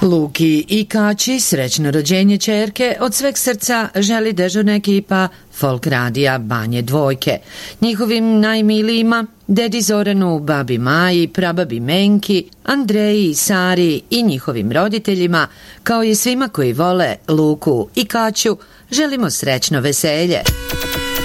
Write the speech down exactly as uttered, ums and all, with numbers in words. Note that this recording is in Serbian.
Luki i Kaći srećno rođenje ćerke od sveg srca želi dežurna ekipa Folk radija Banje Dvojke. Njihovim najmilijima, dedi Zoranu, babi Maji, prababi Menki, Andreji, Sari i njihovim roditeljima, kao i svima koji vole Luku i Kaću, želimo srećno veselje.